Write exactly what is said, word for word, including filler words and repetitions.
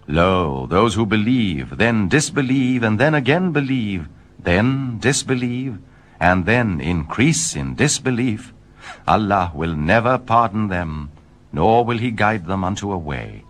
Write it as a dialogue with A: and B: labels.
A: Lo, those who believe, then disbelieve, and then again believe, then disbelieve, and then increase in disbelief, Allah will never pardon them, nor will he guide them unto a way.